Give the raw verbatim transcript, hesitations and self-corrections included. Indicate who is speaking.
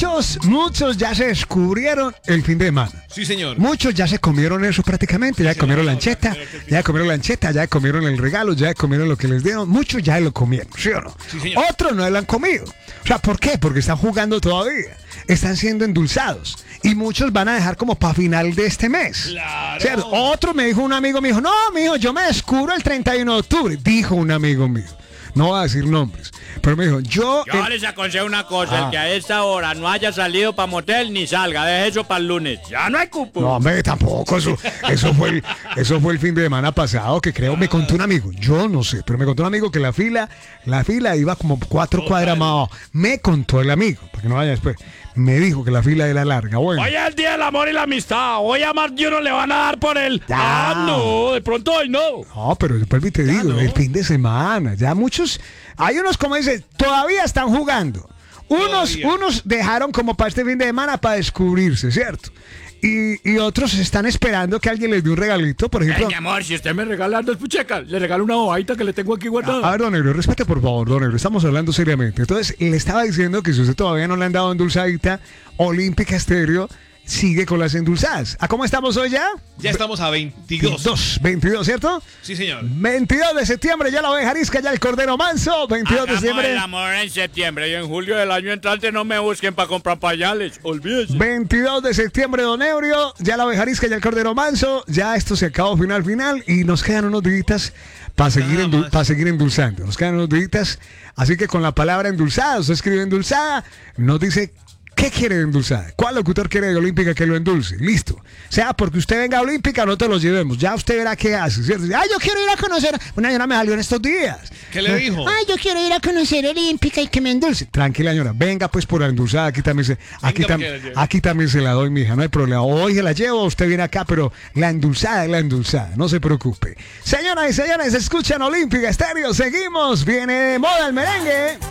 Speaker 1: muchos, muchos ya se descubrieron el fin de semana.
Speaker 2: Sí, señor.
Speaker 1: Muchos ya se comieron eso prácticamente, ya
Speaker 2: Sí,
Speaker 1: comieron
Speaker 2: señor.
Speaker 1: lancheta, ya comieron lancheta, ya comieron el regalo, ya comieron lo que les dieron. Muchos ya lo comieron, ¿sí o no?
Speaker 2: Sí, señor.
Speaker 1: Otros no lo han comido. O sea, ¿por qué? Porque están jugando todavía. Están siendo endulzados. Y muchos van a dejar como para final de este mes.
Speaker 2: Claro.
Speaker 1: ¿Cierto? Otro me dijo, un amigo me dijo, no, mijo, yo me descubro el treinta y uno de octubre. Dijo un amigo mío. No voy a decir nombres. Pero me dijo, yo...
Speaker 3: Yo
Speaker 1: el-
Speaker 3: les aconsejo una cosa,
Speaker 1: Ah.
Speaker 3: el que a esta hora no haya salido para motel ni salga, deje eso para el lunes. Ya no hay cupo.
Speaker 1: No, hombre, tampoco. Eso, eso, fue el, eso fue el fin de semana pasado, que creo me contó un amigo. Yo no sé, pero me contó un amigo que la fila, la fila iba como cuatro cuadras más abajo. Me contó el amigo, para que no vaya después. Me dijo que la fila era larga. Bueno.
Speaker 3: Hoy es el día del amor y la amistad. Hoy a más de uno le van a dar por él.
Speaker 1: Ya.
Speaker 3: Ah, no, de pronto hoy no.
Speaker 1: No, pero después te digo,
Speaker 2: no.
Speaker 1: el fin de semana. Ya muchos, hay unos como dicen, todavía están jugando. Unos,
Speaker 2: Todavía.
Speaker 1: unos dejaron como para este fin de semana para descubrirse, ¿cierto? Y, y otros están esperando que alguien les dé un regalito, por
Speaker 3: Ay,
Speaker 1: ejemplo.
Speaker 3: mi amor, si usted me regala dos puchecas, le regalo una bobadita que le tengo aquí guardada.
Speaker 1: A ver, don Negro, respete por favor, don Negro, estamos hablando seriamente. Entonces, le estaba diciendo que si usted todavía no le han dado endulzadita, Olímpica Estéreo sigue con las endulzadas. ¿A cómo estamos hoy ya?
Speaker 2: Ya estamos a veintidós.
Speaker 1: veintidós, veintidós, ¿cierto?
Speaker 2: Sí, señor.
Speaker 1: veintidós de septiembre, ya la oveja arisca, ya el cordero manso, veintidós de
Speaker 3: Hagamos
Speaker 1: septiembre.
Speaker 3: el amor en septiembre y en julio del año entrante no me busquen para comprar pañales. Olvídese.
Speaker 1: veintidós de septiembre, don Eurio, ya la oveja arisca, ya el cordero manso, ya esto se acabó final, final, y nos quedan unos días para seguir,
Speaker 2: Nada
Speaker 1: endul-
Speaker 2: más.
Speaker 1: para seguir endulzando. Nos quedan unos días, así que con la palabra endulzada, usted escribe endulzada, nos dice qué quiere de endulzada, cuál locutor quiere de Olímpica que lo endulce, listo. Sea porque usted venga a Olímpica, no te lo llevemos, ya usted verá qué hace, ¿cierto? Ay, yo quiero ir a conocer, una señora me salió en estos días.
Speaker 2: ¿Qué le dijo?
Speaker 1: Ay, yo quiero ir a conocer Olímpica y que me endulce. Tranquila, señora, venga pues por la endulzada, aquí también se, aquí,
Speaker 2: Venga,
Speaker 1: tam-
Speaker 2: porque la lleve.
Speaker 1: aquí también se la doy, mija, no hay problema. Hoy se la llevo, usted viene acá, pero la endulzada es la endulzada, no se preocupe. Señoras y señores, escuchan Olímpica Estéreo, seguimos, viene moda el merengue.